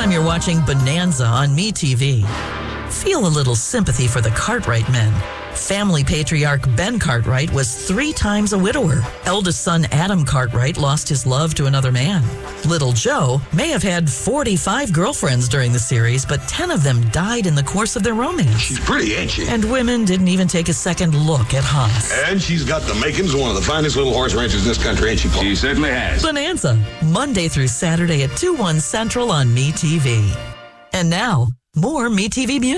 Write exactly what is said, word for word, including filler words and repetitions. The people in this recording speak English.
time you're watching Bonanza on MeTV. Feel a little sympathy for the Cartwright men. Family patriarch Ben Cartwright was three times a widower. Eldest son Adam Cartwright lost his love to another man. Little Joe may have had forty-five girlfriends during the series, but ten of them died in the course of their romance. She's pretty, ain't she? And women didn't even take a second look at Haas. And she's got the makings of one of the finest little horse ranches in this country, ain't she, Paul? She certainly has. Bonanza, Monday through Saturday at two, one Central on MeTV. And now, more MeTV music.